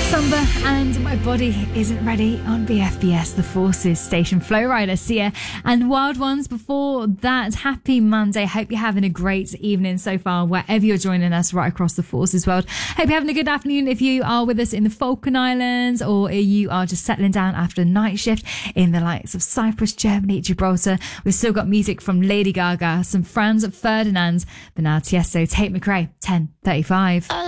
Samba and My Body Isn't Ready on BFBS, The Forces station. Flow Rider, Sia and Wild Ones. Before that, happy Monday. Hope you're having a great evening so far, wherever you're joining us right across the Forces world. Hope you're having a good afternoon if you are with us in the Falkland Islands, or you are just settling down after a night shift in the likes of Cyprus, Germany, Gibraltar. We've still got music from Lady Gaga, some Franz Ferdinand, but now Tiesto, Tate McRae, 10:35.